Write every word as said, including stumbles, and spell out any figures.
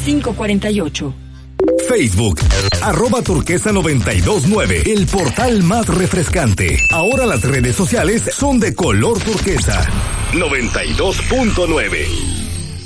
cinco cuarenta y ocho. Facebook, arroba turquesa noventa y dos nueve, el portal más refrescante. Ahora las redes sociales son de color turquesa. noventa y dos punto nueve.